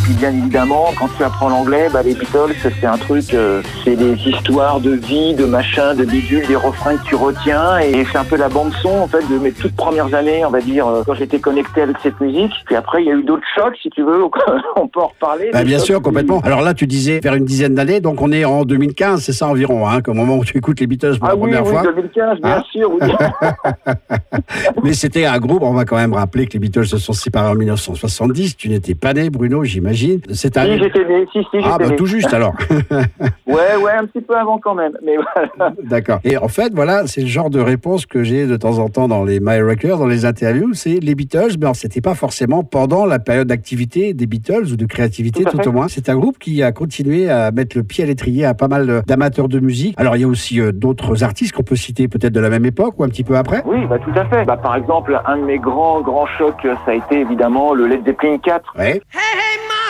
puis bien évidemment, quand tu apprends l'anglais, les Beatles, c'est un truc, c'est des histoires de vie, de machin, de bidule, des refrains que tu retiens, et c'est un peu la bande son en fait de mes toutes premières années, on va dire, quand j'étais connecté avec cette musique. Puis après, il y a eu d'autres chocs, si tu veux, on peut en reparler. Bien sûr, complètement. Alors là, tu disais vers une dizaine d'années, donc on est en 2015, c'est ça environ, au moment où tu écoutes les Beatles pour la première fois. Oui, 2015, bien sûr. Oui. Mais c'était un groupe, on va quand même rappeler que les Beatles se sont séparés en 1970. Tu n'étais pas né, Bruno, j'imagine. Si, j'étais né. J'étais né. Tout juste alors. Ouais, un petit peu avant quand même. Mais voilà. D'accord. Et en fait, voilà, c'est le genre de réponse que j'ai de temps en temps dans les My Records, dans les interviews. C'est les Beatles, mais c'était pas forcément pendant la période d'activité des Beatles ou de créativité, tout au moins. C'est un groupe qui a continué à mettre le pied à l'étrier à pas mal d'amateurs de musique. Alors, il y a aussi d'autres artistes qu'on peut citer peut-être de la même époque ou un petit peu après. Oui, tout à fait. Par exemple, un de mes grands chocs, ça a été évidemment le Led Zeppelin 4. Ouais.